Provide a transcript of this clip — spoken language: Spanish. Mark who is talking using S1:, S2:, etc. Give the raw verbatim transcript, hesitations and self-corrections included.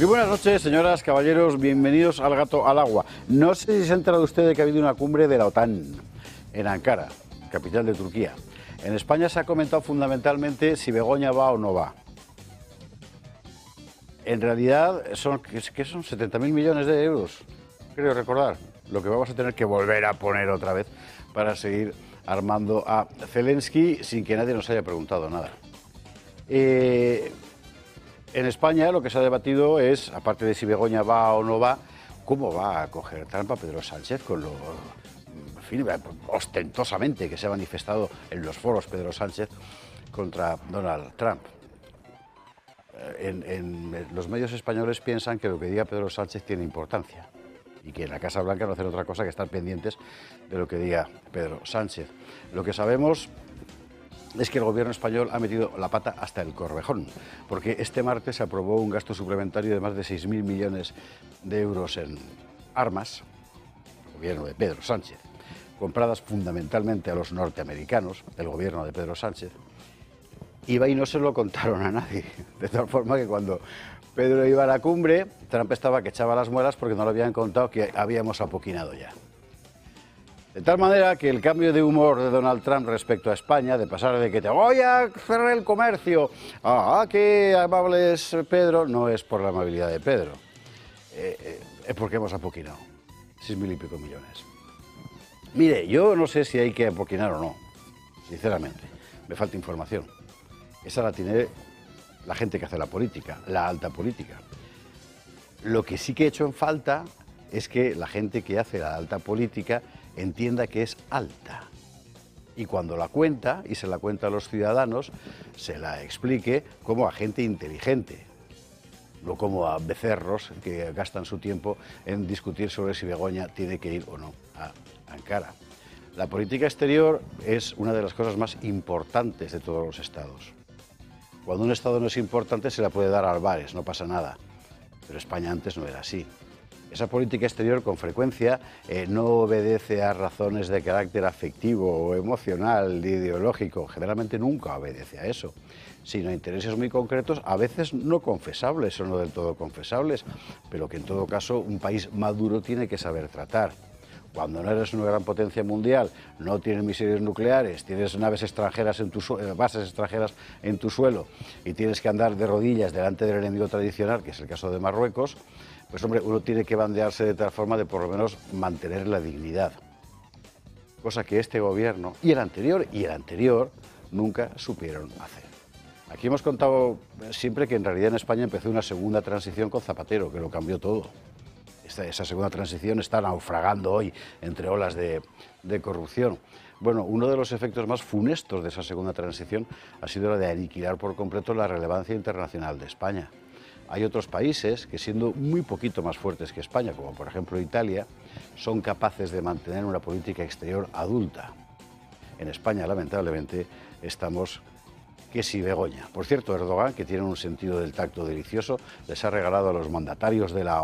S1: Muy buenas noches, señoras, caballeros, bienvenidos al Gato al Agua. No sé si se ha enterado usted de que ha habido una cumbre de la OTAN en Ankara, capital de Turquía. En España se ha comentado fundamentalmente si Begoña va o no va. En realidad son, ¿qué son? setenta mil millones de euros, creo recordar, lo que vamos a tener que volver a poner otra vez para seguir armando a Zelensky sin que nadie nos haya preguntado nada. Eh, en España lo que se ha debatido es, aparte de si Begoña va o no va, cómo va a coger Trump a Pedro Sánchez con lo, en fin, ostentosamente que se ha manifestado en los foros Pedro Sánchez contra Donald Trump. En, en los medios españoles piensan que lo que diga Pedro Sánchez tiene importancia y que en la Casa Blanca no hacen otra cosa que estar pendientes de lo que diga Pedro Sánchez. Lo que sabemos es que el gobierno español ha metido la pata hasta el corvejón, porque este martes se aprobó un gasto suplementario de más de seis mil millones de euros en armas, el gobierno de Pedro Sánchez, compradas fundamentalmente a los norteamericanos, el gobierno de Pedro Sánchez, iba y no se lo contaron a nadie, de tal forma que cuando Pedro iba a la cumbre, Trump estaba que echaba las muelas porque no le habían contado que habíamos apoquinado ya. De tal manera que el cambio de humor de Donald Trump respecto a España, de pasar de que te voy a cerrar el comercio, a ah, qué amable es Pedro, no es por la amabilidad de Pedro, eh, eh, es porque hemos apoquinado seis mil y pico millones. Mire, yo no sé si hay que apoquinar o no, sinceramente, me falta información. Esa la tiene la gente que hace la política, la alta política. Lo que sí que he hecho en falta es que la gente que hace la alta política entienda que es alta. Y cuando la cuenta, y se la cuenta a los ciudadanos, se la explique como a gente inteligente, no como a becerros que gastan su tiempo en discutir sobre si Begoña tiene que ir o no a Ankara. La política exterior es una de las cosas más importantes de todos los estados. Cuando un estado no es importante se la puede dar a Álvarez, no pasa nada. Pero España antes no era así. Esa política exterior con frecuencia eh, no obedece a razones de carácter afectivo o emocional, ideológico, generalmente nunca obedece a eso, sino a intereses muy concretos, a veces no confesables o no del todo confesables, pero que en todo caso un país maduro tiene que saber tratar. Cuando no eres una gran potencia mundial, no tienes misiles nucleares, tienes naves extranjeras en tu bases extranjeras en tu suelo y tienes que andar de rodillas delante del enemigo tradicional, que es el caso de Marruecos, pues hombre, uno tiene que bandearse de tal forma de por lo menos mantener la dignidad. Cosa que este gobierno y el anterior y el anterior nunca supieron hacer. Aquí hemos contado siempre que en realidad en España empezó una segunda transición con Zapatero, que lo cambió todo. Esa segunda transición está naufragando hoy entre olas de, de corrupción. Bueno, uno de los efectos más funestos de esa segunda transición ha sido la de aniquilar por completo la relevancia internacional de España. Hay otros países que, siendo muy poquito más fuertes que España, como por ejemplo Italia, son capaces de mantener una política exterior adulta. En España, lamentablemente, estamos que si Begoña. Por cierto, Erdogan, que tiene un sentido del tacto delicioso, les ha regalado a los mandatarios de la